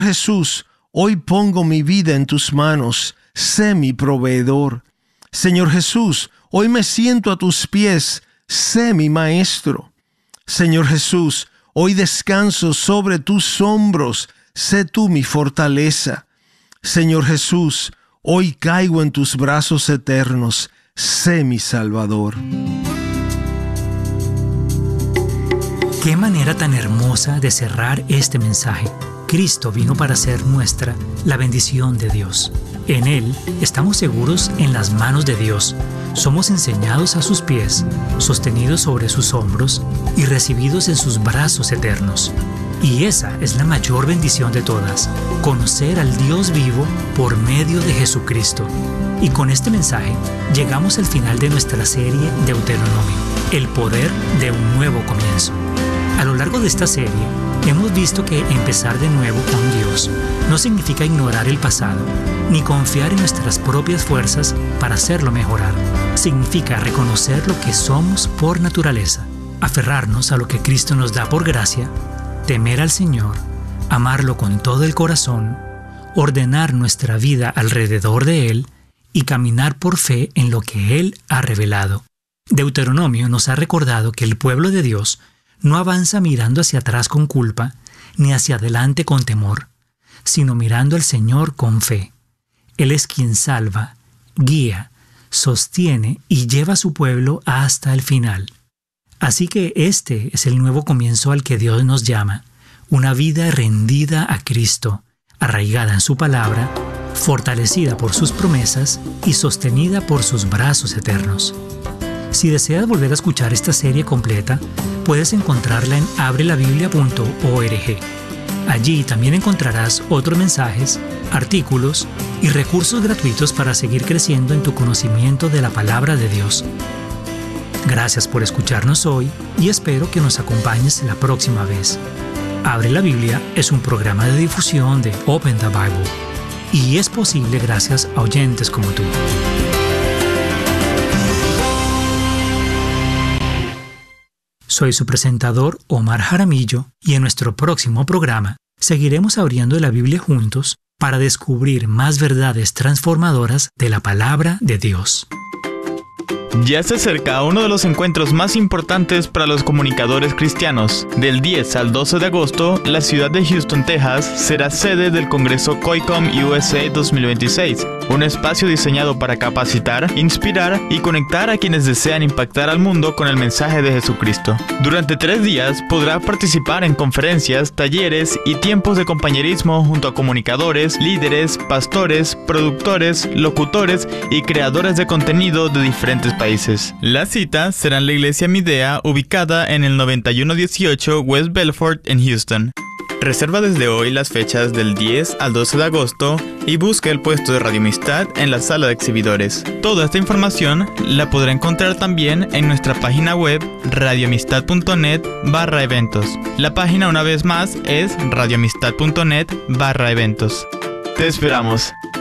Jesús, hoy pongo mi vida en tus manos, sé mi proveedor. Señor Jesús, hoy me siento a tus pies, sé mi maestro. Señor Jesús, hoy descanso sobre tus hombros, sé tú mi fortaleza. Señor Jesús, hoy caigo en tus brazos eternos, sé mi Salvador. Qué manera tan hermosa de cerrar este mensaje. Cristo vino para hacer nuestra la bendición de Dios. En Él estamos seguros en las manos de Dios. Somos enseñados a sus pies, sostenidos sobre sus hombros y recibidos en sus brazos eternos. Y esa es la mayor bendición de todas, conocer al Dios vivo por medio de Jesucristo. Y con este mensaje llegamos al final de nuestra serie Deuteronomio, el poder de un nuevo comienzo. A lo largo de esta serie, hemos visto que empezar de nuevo con Dios no significa ignorar el pasado, ni confiar en nuestras propias fuerzas para hacerlo mejorar. Significa reconocer lo que somos por naturaleza, aferrarnos a lo que Cristo nos da por gracia, temer al Señor, amarlo con todo el corazón, ordenar nuestra vida alrededor de Él y caminar por fe en lo que Él ha revelado. Deuteronomio nos ha recordado que el pueblo de Dios no avanza mirando hacia atrás con culpa, ni hacia adelante con temor, sino mirando al Señor con fe. Él es quien salva, guía, sostiene y lleva a su pueblo hasta el final. Así que este es el nuevo comienzo al que Dios nos llama, una vida rendida a Cristo, arraigada en su palabra, fortalecida por sus promesas y sostenida por sus brazos eternos. Si deseas volver a escuchar esta serie completa, puedes encontrarla en abrelabiblia.org. Allí también encontrarás otros mensajes, artículos y recursos gratuitos para seguir creciendo en tu conocimiento de la palabra de Dios. Gracias por escucharnos hoy y espero que nos acompañes la próxima vez. Abre la Biblia es un programa de difusión de Open the Bible y es posible gracias a oyentes como tú. Soy su presentador, Omar Jaramillo, y en nuestro próximo programa seguiremos abriendo la Biblia juntos para descubrir más verdades transformadoras de la palabra de Dios. Ya se acerca uno de los encuentros más importantes para los comunicadores cristianos. Del 10 al 12 de agosto, la ciudad de Houston, Texas, será sede del Congreso COICOM USA 2026, un espacio diseñado para capacitar, inspirar y conectar a quienes desean impactar al mundo con el mensaje de Jesucristo. Durante 3 días podrá participar en conferencias, talleres y tiempos de compañerismo junto a comunicadores, líderes, pastores, productores, locutores y creadores de contenido de diferentes países. La cita será en la iglesia Midea, ubicada en el 9118 West Belfort en Houston. Reserva desde hoy las fechas del 10 al 12 de agosto y busca el puesto de Radio Amistad en la sala de exhibidores. Toda esta información la podrá encontrar también en nuestra página web radioamistad.net/eventos. La página una vez más es radioamistad.net/eventos. Te esperamos.